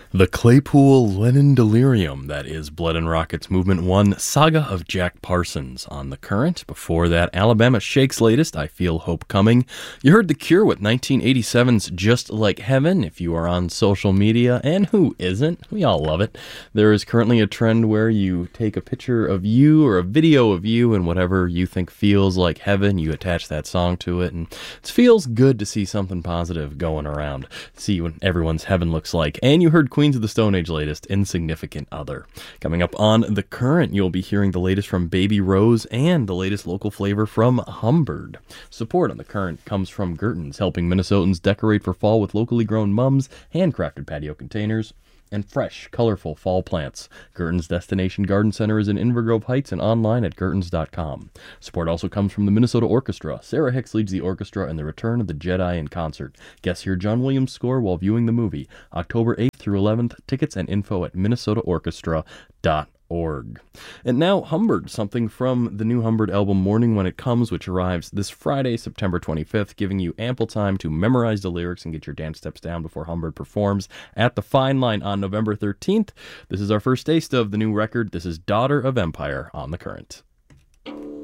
The Claypool Lennon Delirium, that is Blood and Rockets Movement 1, Saga of Jack Parsons on The Current. Before that, Alabama Shake's latest, I Feel Hope Coming. You heard The Cure with 1987's Just Like Heaven, if you are on social media, and who isn't? We all love it. There is currently a trend where you take a picture of you or a video of you and whatever you think feels like heaven, you attach that song to it, and it feels good to see something positive going around. See what everyone's heaven looks like. And you heard Queens of the Stone Age latest, Insignificant Other. Coming up on The Current, you'll be hearing the latest from Baby Rose and the latest local flavor from Humbird. Support on The Current comes from Gerton's, helping Minnesotans decorate for fall with locally grown mums, handcrafted patio containers, and fresh, colorful fall plants. Gerton's Destination Garden Center is in Inver Grove Heights and online at gertons.com. Support also comes from the Minnesota Orchestra. Sarah Hicks leads the orchestra in The Return of the Jedi in concert. Guests hear John Williams' score while viewing the movie. October 8th through 11th. Tickets and info at minnesotaorchestra.org. And now Humbird, something from the new Humbird album Morning When It Comes, which arrives this Friday, September 25th, giving you ample time to memorize the lyrics and get your dance steps down before Humbird performs at the Fine Line on November 13th. This is our first taste of the new record. This is Daughter of Empire on The Current.